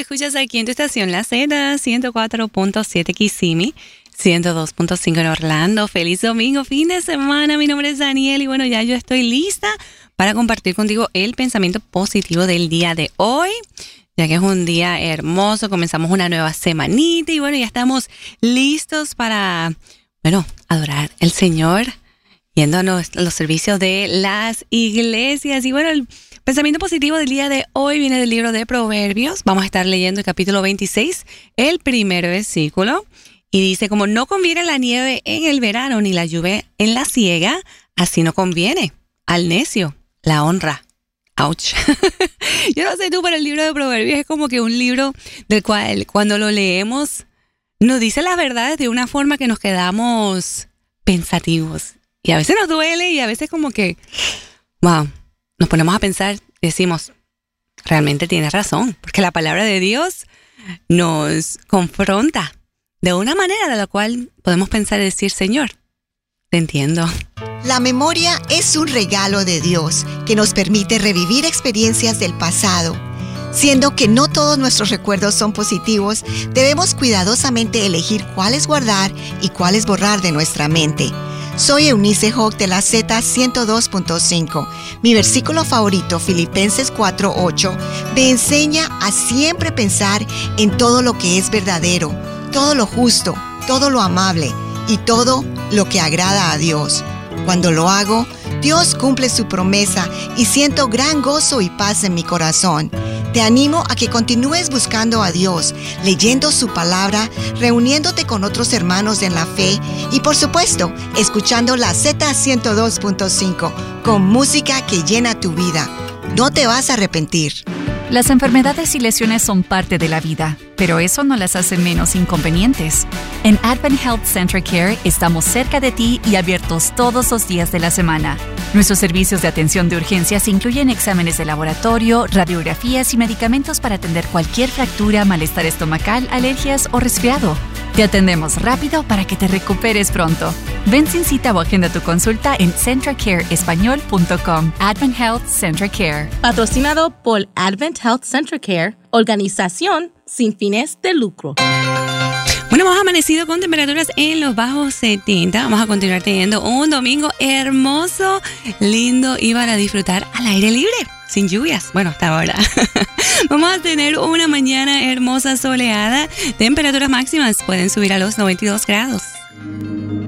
escuchas aquí en tu estación La Z, 104.7 Kissimmee, 102.5 en Orlando. Feliz domingo, fin de semana. Mi nombre es Daniel y bueno, ya yo estoy lista para compartir contigo el pensamiento positivo del día de hoy, ya que es un día hermoso. Comenzamos una nueva semanita y bueno, ya estamos listos para, adorar al Señor, yendo a los servicios de las iglesias. Y bueno, el pensamiento positivo del día de hoy viene del libro de Proverbios. Vamos a estar leyendo el capítulo 26, el primer versículo. Y dice, como no conviene la nieve en el verano ni la lluvia en la siega, así no conviene al necio la honra. Ouch. Yo no sé tú, pero el libro de Proverbios es como que un libro del cual cuando lo leemos nos dice las verdades de una forma que nos quedamos pensativos. Y a veces nos duele y a veces como que, wow, nos ponemos a pensar y decimos, realmente tienes razón, porque la palabra de Dios nos confronta de una manera de la cual podemos pensar y decir, Señor, te entiendo. La memoria es un regalo de Dios que nos permite revivir experiencias del pasado. Siendo que no todos nuestros recuerdos son positivos, debemos cuidadosamente elegir cuáles guardar y cuáles borrar de nuestra mente. Soy Eunice Hawk de la Z 102.5. Mi versículo favorito, Filipenses 4:8, me enseña a siempre pensar en todo lo que es verdadero, todo lo justo, todo lo amable y todo lo que agrada a Dios. Cuando lo hago, Dios cumple su promesa y siento gran gozo y paz en mi corazón. Te animo a que continúes buscando a Dios, leyendo su palabra, reuniéndote con otros hermanos en la fe y, por supuesto, escuchando la Z 102.5 con música que llena tu vida. No te vas a arrepentir. Las enfermedades y lesiones son parte de la vida, pero eso no las hace menos inconvenientes. En Advent Health Central Care estamos cerca de ti y abiertos todos los días de la semana. Nuestros servicios de atención de urgencias incluyen exámenes de laboratorio, radiografías y medicamentos para atender cualquier fractura, malestar estomacal, alergias o resfriado. Te atendemos rápido para que te recuperes pronto. Ven sin cita o agenda tu consulta en centralcareespañol.com. Advent Health Central Care. Patrocinado por Advent Health Central Care, organización sin fines de lucro. Bueno, hemos amanecido con temperaturas en los bajos 70. Vamos a continuar teniendo un domingo hermoso, lindo y para disfrutar al aire libre, sin lluvias. Bueno, hasta ahora. Vamos a tener una mañana hermosa, soleada. Temperaturas máximas pueden subir a los 92 grados.